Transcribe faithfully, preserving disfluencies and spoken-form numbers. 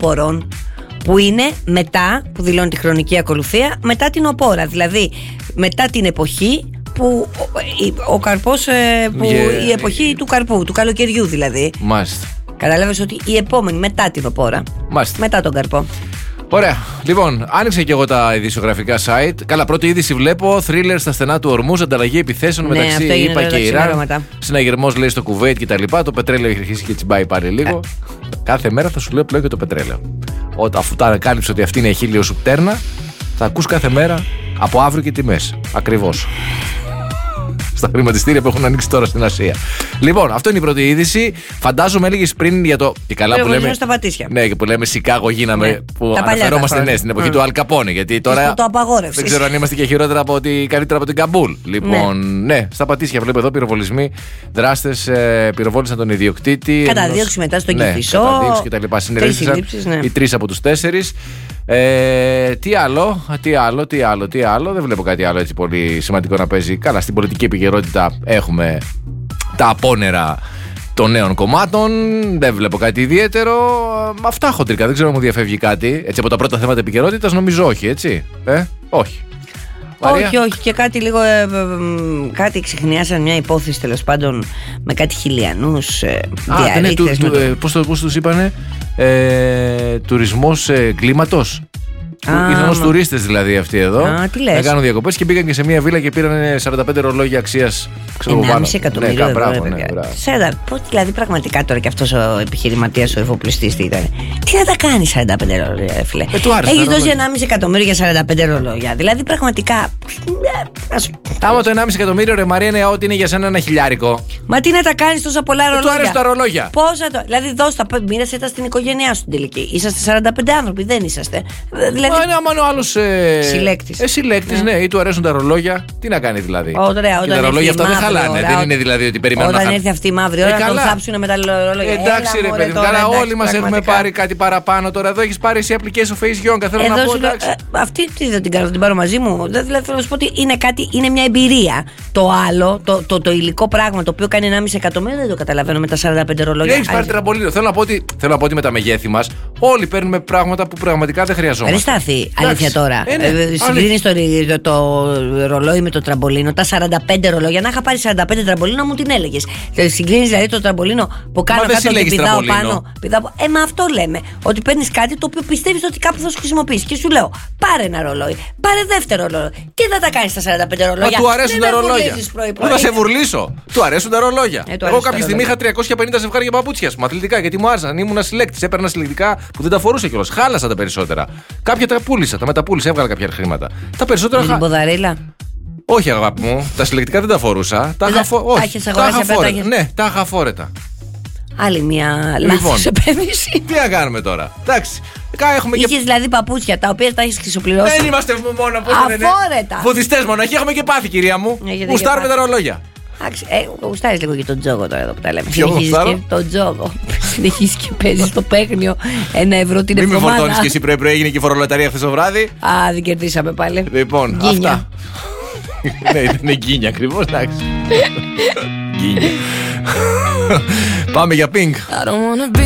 όπορων, που είναι μετά, που δηλώνει τη χρονική ακολουθία, μετά την οπόρα. Δηλαδή, μετά την εποχή που ο, ο καρπός, που, yeah. η εποχή του καρπού, του καλοκαιριού δηλαδή. Μάλιστα. Κατάλαβες ότι η επόμενη μετά την οπόρα. Μάλιστα. Μετά τον καρπό. Ωραία. Λοιπόν, άνοιξα και εγώ τα ειδησιογραφικά site. Καλά, πρώτη είδηση βλέπω. Θρίλερ στα στενά του ορμού, ανταλλαγή επιθέσεων ναι, μεταξύ ΗΠΑ και Ιράν. Συναγερμός λέει στο Κουβέιτ κτλ. Το πετρέλαιο έχει αρχίσει και τσιμπάει πάλι λίγο. Κάθε μέρα θα σου λέω πλέον και το πετρέλαιο. Όταν, αφού τα ανακάλυψε ότι αυτή είναι η χίλιο σου πτέρνα, θα ακούς κάθε μέρα από αύριο και τιμές. Ακριβώς. Στα χρηματιστήρια που έχουν ανοίξει τώρα στην Ασία. Λοιπόν, αυτό είναι η πρώτη είδηση. Φαντάζομαι έλεγες πριν για το. Και καλά που λέμε. Στα Πατήσια. Ναι, και που λέμε Σικάγο γίναμε. Ναι. Που τα αναφερόμαστε ναι, στην εποχή mm. του Αλ Καπόνε. Γιατί τώρα. Το απαγόρευση. Δεν ξέρω αν είμαστε και χειρότερα από ότι, καλύτερα από την Καμπούλ. Λοιπόν, ναι, ναι στα Πατήσια βλέπω εδώ πυροβολισμοί. Δράστες ε, πυροβόλησαν τον ιδιοκτήτη. Καταδίωξη μετά στον ναι, Κηφισό. Καταδίωξη κτλ. Συνελήφθησαν ναι. οι τρεις από τους τέσσερις. Ε, τι άλλο, τι άλλο, τι άλλο, τι άλλο. Δεν βλέπω κάτι άλλο έτσι πολύ σημαντικό να παίζει. Καλά, στην πολιτική επικαιρότητα έχουμε τα απόνερα των νέων κομμάτων. Δεν βλέπω κάτι ιδιαίτερο. Αυτά χοντρικά, δεν ξέρω αν μου διαφεύγει κάτι. Έτσι από τα πρώτα θέματα επικαιρότητας, νομίζω όχι, έτσι. Ε, όχι. Μαρία. Όχι, όχι. Και κάτι λίγο. Ε, ε, κάτι ξεχνιάσαν μια υπόθεση τέλος πάντων με κάτι χιλιανούς ε, διαρρήκτες. Ναι, ε, πώς, πώς τους είπανε, ε, τουρισμός ε, κλίματος. Ήρθαν ως τουρίστες δηλαδή αυτοί εδώ. Α, τι λες. Να κάνουν διακοπές και πήγαν και σε μια βίλα και πήραν σαράντα πέντε ρολόγια αξίας. ενάμιση εκατομμύριο ναι, ευρώ. Μπράβο, ναι, σαράντα, πώς δηλαδή πραγματικά τώρα και αυτός ο επιχειρηματίας, ο εφοπλιστής τι ήταν. Τι να τα κάνει σαράντα πέντε ρολόγια, φίλε. Ε, Έχεις δώσει ενάμιση εκατομμύριο για σαράντα πέντε ρολόγια. Δηλαδή πραγματικά. Άμα το ενάμιση εκατομμύριο ρε Μαρία είναι ό,τι είναι για σένα ένα χιλιάρικο. Μα τι να τα κάνει τόσα πολλά ρολόγια. Του αρέσουν τα ρολόγια. Πόσα το. Δηλαδή δώσ' τα, μοίρασε τα στην οικογένειά σου στην τελική. Είσαστε σαράντα πέντε άνθρωποι, δεν είσαστε. Δηλαδή. Μα είναι άμα είναι ο άλλος. Ε, συλλέκτης. Ε, συλλέκτης, ναι. ναι, ή του αρέσουν τα ρολόγια. Τι να κάνει δηλαδή. Ωραία, και τα ρολόγια αυτά δεν χαλάνε. Ώρα, δεν είναι δηλαδή ότι περιμένουν. Όταν να... έρθει αυτή η μαύρη ώρα, ε, τον θάψουν με τα ρολόγια. Εντάξει, έλα, ρε παιδί. Καλά, όλοι μας έχουμε πάρει κάτι παραπάνω τώρα. Εδώ έχεις πάρει εσύ application face γιόγκα. Θέλω να πω. Αυτή τι δεν την κάνω, την πάρω μαζί μου. Δηλαδή θέλω να σου πω ότι είναι κάτι, είναι μια εμπειρία. Το άλλο, το, το, το υλικό πράγμα το οποίο κάνει ενάμιση εκατομμύριο δεν το καταλαβαίνω με τα σαράντα πέντε ρολόγια. Έχεις πάρει τραμπολίνο. Θέλω να πω ότι, θέλω να πω ότι με τα μεγέθη μας όλοι παίρνουμε πράγματα που πραγματικά δεν χρειαζόμαστε. Δεν στάθη, αλήθεια τώρα. Συγκρίνεις το, το, το ρολόι με το τραμπολίνο, τα σαράντα πέντε ρολόγια. Να είχα πάρει σαράντα πέντε τραμπολίνο, μου την έλεγες. Συγκρίνεις δηλαδή το τραμπολίνο που κάνω κάτω και πηδάω πάνω. Πηδάω, ε, μα αυτό λέμε. Ότι παίρνεις κάτι το οποίο πιστεύεις ότι κάπου θα σου χρησιμοποιήσει. Και σου λέω, πάρε ένα ρολόι, πάρε δεύτερο ρολόι. Τι θα τα κάνεις τα σαράντα πέντε ρολόγια. Μα του αρέσουν τα ρολόγια. Πού θα σε βουρλήσω. Του αρέσουν τα ρολόγια. Ε, Εγώ κάποια στιγμή είχα τριακόσια πενήντα ζευγάρια παπούτσια μου αθλητικά γιατί μου άρεσαν. Ήμουν συλλέκτης. Έπαιρνα συλλεκτικά που δεν τα φορούσα κιόλας. Χάλασα τα περισσότερα. Κάποια τα πούλησα, τα μεταπούλησα, έβγαλα κάποια χρήματα. Τα περισσότερα. Την ποδαρίλα. Όχι, αγάπη μου, τα συλλεκτικά δεν τα φορούσα. Τα είχα φο... φόρετα. Ναι, τα είχα φόρετα. Άλλη μια λάθος επένδυση. Τι να κάνουμε τώρα. Εντάξει. Είχες δηλαδή παπούτσια τα οποία τα έχεις χρυσοπληρώσει. Δεν είμαστε μόνο από αφόρετα. Βουδιστές μοναχοί έχουμε και πάθη, κυρία μου. Γουστάρουμε τα ρολόγια. Ε, γουστάρεις λίγο και τον τζόγο τώρα εδώ που τα λέμε. Ποιο γουστάρω? Τον τζόγο. Συνεχίζεις και παίζεις στο παίχνιο ένα ευρώ την εβδομάδα. Μην με φορτώνεις και εσύ, πρέπει έγινε και η φορολαταρία χθες το βράδυ. Α, δεν κερδίσαμε πάλι. Λοιπόν, αυτά. Ναι, είναι γκίνια ακριβώς, εντάξει. Γκίνια. Πάμε για Pink.